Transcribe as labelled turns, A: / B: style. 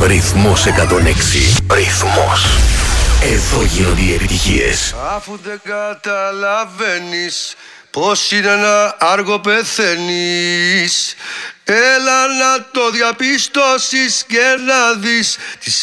A: Ρυθμός 106. Ρυθμός. Εδώ γίνονται οι επιτυχίες.
B: Αφού δεν καταλαβαίνεις πως είναι να άργο πεθαίνεις, έλα να το διαπιστώσεις και να δεις τις